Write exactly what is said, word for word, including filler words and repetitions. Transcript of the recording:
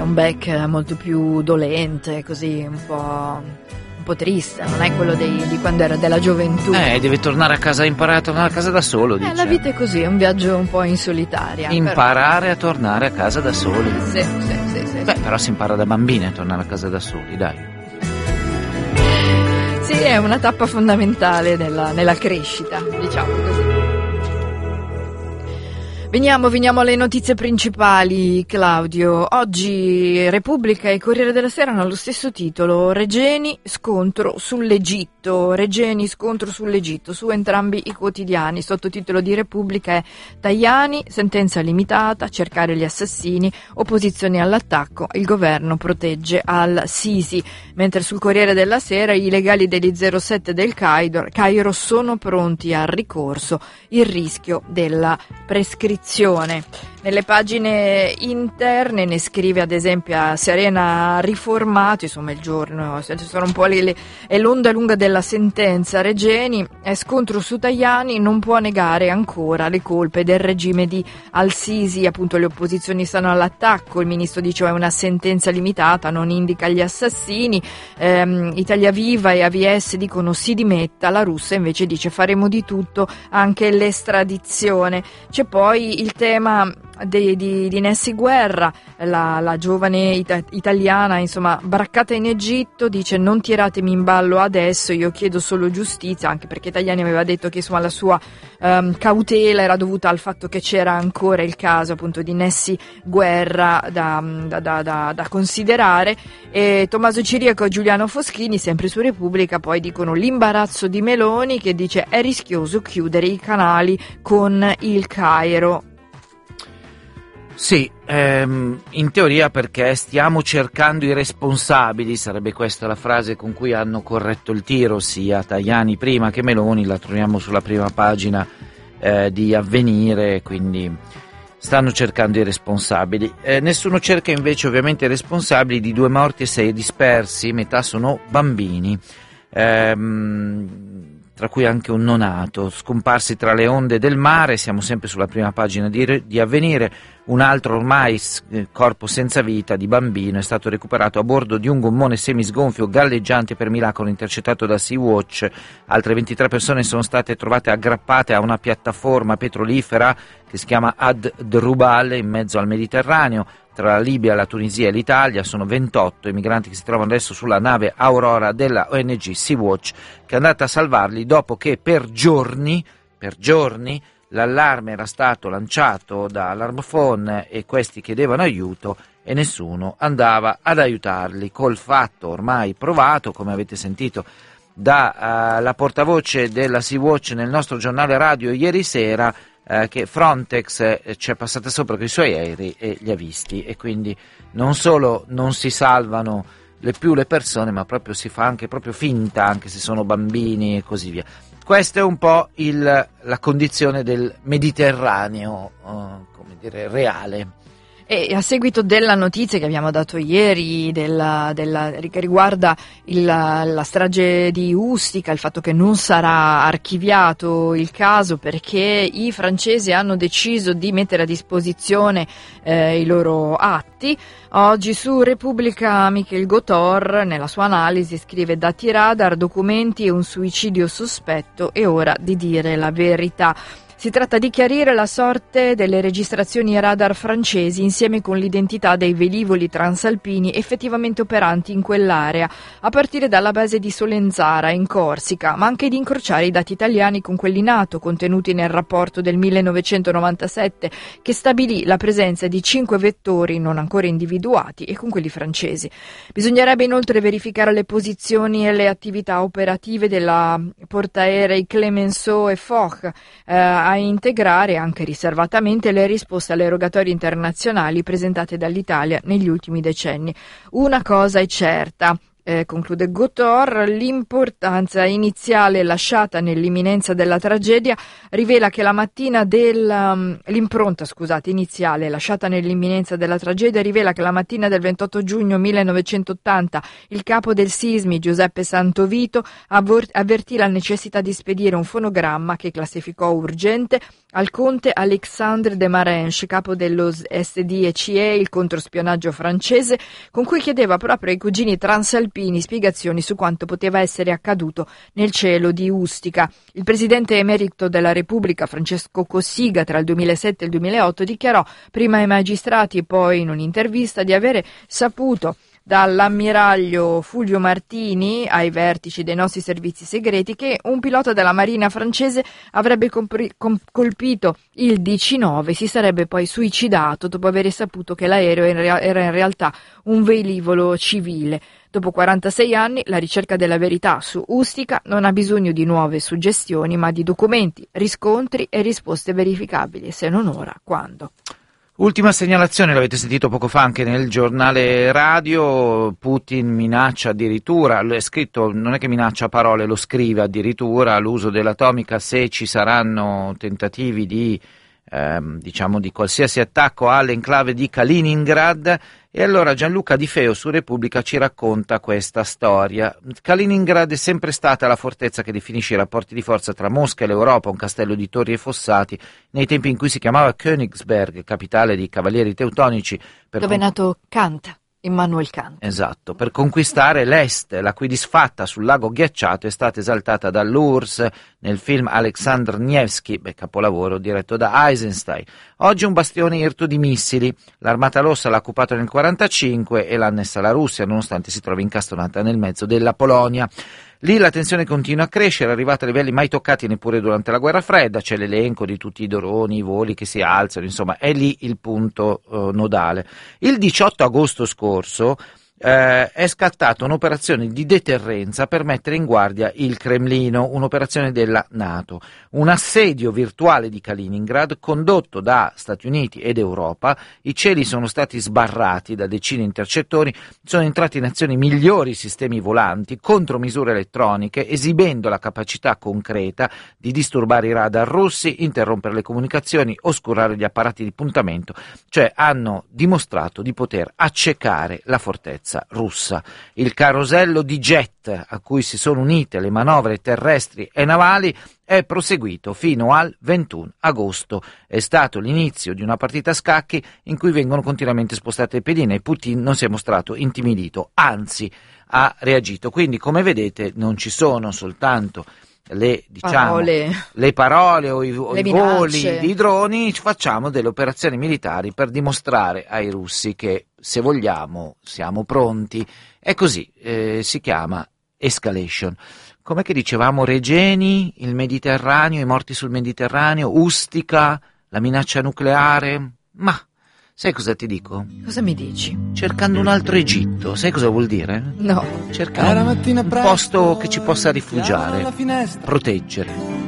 un Beck molto più dolente, così un po', un po' triste, non è quello dei, di quando era della gioventù. Eh, deve tornare a casa, imparare a tornare a casa da solo, dice. Eh, la vita è così, è un viaggio un po' in solitaria. Imparare però... a tornare a casa da soli. Sì, sì, sì, sì. Beh, però si impara da bambini a tornare a casa da soli, dai. Sì, è una tappa fondamentale nella, nella crescita, diciamo così. Veniamo, veniamo alle notizie principali, Claudio. Oggi Repubblica e Corriere della Sera hanno lo stesso titolo: Regeni, scontro sull'Egitto. Regeni, scontro sull'Egitto, su entrambi i quotidiani. Sottotitolo di Repubblica è Tajani, sentenza limitata, cercare gli assassini, opposizione all'attacco, il governo protegge al-Sisi. Mentre sul Corriere della Sera i legali degli zero sette del Cairo, Cairo sono pronti al ricorso, il rischio della prescrizione. Nelle pagine interne ne scrive ad esempio a Serena Riformato, insomma il giorno, sono un po' le, le, è l'onda lunga della sentenza. Regeni, è scontro su Tajani, non può negare ancora le colpe del regime di al-Sisi, appunto le opposizioni stanno all'attacco, il ministro dice è una sentenza limitata, non indica gli assassini, ehm, Italia Viva e A V S dicono si dimetta, la Russia invece dice faremo di tutto, anche l'estradizione. C'è poi il tema di, di, di Nessy Guerra, la, la giovane ita- italiana, insomma, braccata in Egitto, dice non tiratemi in ballo adesso, io chiedo solo giustizia, anche perché Tajani aveva detto che insomma la sua um, cautela era dovuta al fatto che c'era ancora il caso appunto di Nessy Guerra da, da, da, da, da considerare. E Tommaso Ciriaco e Giuliano Foschini, sempre su Repubblica, poi dicono l'imbarazzo di Meloni, che dice è rischioso chiudere i canali con il Cairo. Sì, ehm, in teoria perché stiamo cercando i responsabili, sarebbe questa la frase con cui hanno corretto il tiro sia Tajani prima che Meloni, la troviamo sulla prima pagina eh, di Avvenire, quindi stanno cercando i responsabili. Eh, nessuno cerca invece ovviamente i responsabili di due morti e sei dispersi, metà sono bambini. Ehm, tra cui anche un nonato, scomparsi tra le onde del mare, siamo sempre sulla prima pagina di, di Avvenire. Un altro ormai corpo senza vita di bambino è stato recuperato a bordo di un gommone semisgonfio galleggiante per miracolo intercettato da Sea-Watch. Altre ventitré persone sono state trovate aggrappate a una piattaforma petrolifera che si chiama Ad Drubal in mezzo al Mediterraneo. Tra la Libia, la Tunisia e l'Italia sono ventotto i migranti che si trovano adesso sulla nave Aurora della O N G Sea-Watch, che è andata a salvarli dopo che per giorni, per giorni l'allarme era stato lanciato da Alarmphone e questi chiedevano aiuto e nessuno andava ad aiutarli, col fatto ormai provato, come avete sentito dalla uh, portavoce della Sea-Watch nel nostro giornale radio ieri sera, Uh, che Frontex eh, ci è passata sopra con i suoi aerei e li ha visti, e quindi non solo non si salvano le più le persone, ma proprio si fa anche proprio finta, anche se sono bambini e così via. Questa è un po' il, la condizione del Mediterraneo, uh, come dire, reale. E a seguito della notizia che abbiamo dato ieri, della, della, che riguarda il, la strage di Ustica, il fatto che non sarà archiviato il caso perché i francesi hanno deciso di mettere a disposizione eh, i loro atti, oggi su Repubblica Michel Gotor, nella sua analisi, scrive dati radar, documenti e un suicidio sospetto, è ora di dire la verità. Si tratta di chiarire la sorte delle registrazioni radar francesi insieme con l'identità dei velivoli transalpini effettivamente operanti in quell'area, a partire dalla base di Solenzara in Corsica, ma anche di incrociare i dati italiani con quelli NATO contenuti nel rapporto del millenovecentonovantasette che stabilì la presenza di cinque vettori non ancora individuati e con quelli francesi. Bisognerebbe inoltre verificare le posizioni e le attività operative della portaerei Clemenceau e Foch, eh, a integrare anche riservatamente le risposte alle rogatorie internazionali presentate dall'Italia negli ultimi decenni. Una cosa è certa, Eh, conclude Gotor, l'importanza iniziale lasciata nell'imminenza della tragedia rivela che la mattina del um, l'impronta scusate iniziale lasciata nell'imminenza della tragedia rivela che la mattina del ventotto giugno millenovecentottanta il capo del Sismi Giuseppe Santovito avvor- avvertì la necessità di spedire un fonogramma che classificò urgente al conte Alexandre de Marenche, capo dello S D E C E, il controspionaggio francese, con cui chiedeva proprio ai cugini transalpini spiegazioni su quanto poteva essere accaduto nel cielo di Ustica. Il presidente emerito della Repubblica, Francesco Cossiga, tra il duemilasette e il duemilaotto, dichiarò prima ai magistrati e poi in un'intervista di avere saputo dall'ammiraglio Fulvio Martini ai vertici dei nostri servizi segreti che un pilota della marina francese avrebbe compri- com- colpito il D C nove e si sarebbe poi suicidato dopo aver saputo che l'aereo in rea- era in realtà un velivolo civile. Dopo quarantasei anni la ricerca della verità su Ustica non ha bisogno di nuove suggestioni ma di documenti, riscontri e risposte verificabili, e se non ora, quando? Ultima segnalazione, l'avete sentito poco fa anche nel giornale radio, Putin minaccia addirittura, è scritto, non è che minaccia a parole, lo scrive addirittura, l'uso dell'atomica se ci saranno tentativi di, ehm, diciamo, di qualsiasi attacco all'enclave di Kaliningrad. E allora Gianluca Di Feo su Repubblica ci racconta questa storia. Kaliningrad è sempre stata la fortezza che definisce i rapporti di forza tra Mosca e l'Europa, un castello di torri e fossati, nei tempi in cui si chiamava Königsberg, capitale di cavalieri teutonici. Per Dove è con... nato Kant. Immanuel Kant. Esatto, per conquistare l'Est, la cui disfatta sul lago ghiacciato è stata esaltata dall'U R S S nel film Alexandr Nevsky, beh, capolavoro diretto da Eisenstein. Oggi un bastione irto di missili, l'Armata Rossa l'ha occupato nel quarantacinque e l'ha annessa alla Russia, nonostante si trovi incastonata nel mezzo della Polonia. Lì la tensione continua a crescere, arrivata a livelli mai toccati neppure durante la guerra fredda, c'è l'elenco di tutti i droni, i voli che si alzano, insomma è lì il punto eh, nodale. Il diciotto agosto scorso eh, è scattata un'operazione di deterrenza per mettere in guardia il Cremlino, un'operazione della NATO, un assedio virtuale di Kaliningrad condotto da Stati Uniti ed Europa. I cieli sono stati sbarrati da decine di intercettori, sono entrati in azione migliori sistemi volanti, contromisure elettroniche, esibendo la capacità concreta di disturbare i radar russi, interrompere le comunicazioni, oscurare gli apparati di puntamento, cioè hanno dimostrato di poter accecare la fortezza russa. Il carosello di jet a cui si sono unite le manovre terrestri e navali è proseguito fino al ventuno agosto. È stato l'inizio di una partita a scacchi in cui vengono continuamente spostate le pedine e Putin non si è mostrato intimidito, anzi ha reagito. Quindi, come vedete, non ci sono soltanto le, diciamo, parole. le parole o i, o le i minacce. voli di droni, facciamo delle operazioni militari per dimostrare ai russi che, se vogliamo, siamo pronti. È così, eh, si chiama escalation. Com'è che dicevamo? Regeni, il Mediterraneo, i morti sul Mediterraneo, Ustica, la minaccia nucleare. Ma sai cosa ti dico? Cosa mi dici? Cercando un altro Egitto, sai cosa vuol dire? No. Cercare un posto che ci possa rifugiare, proteggere.